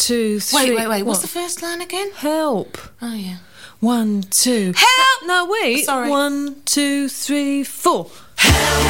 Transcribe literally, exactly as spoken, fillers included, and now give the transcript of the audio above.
two, three... Wait, wait, wait. What's what? the first line again? Help. Oh, yeah. One, two... Help! No, wait. Sorry. One, two, three, four. Help!